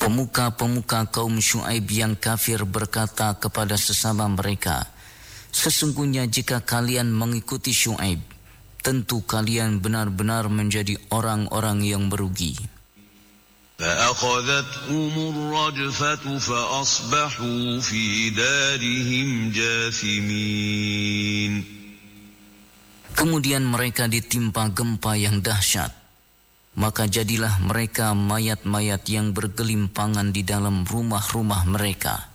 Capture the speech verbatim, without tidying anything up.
Pemuka-pemuka kaum Syuaib yang kafir berkata kepada sesama mereka, sesungguhnya jika kalian mengikuti Syuaib, tentu kalian benar-benar menjadi orang-orang yang merugi. فَأَخَذَتْهُمُ الرَّجْفَةُ فَأَصْبَحُوا فِي دَارِهِمْ جَاثِمِينَ. Kemudian mereka ditimpa gempa yang dahsyat, maka jadilah mereka mayat-mayat yang bergelimpangan di dalam rumah-rumah mereka.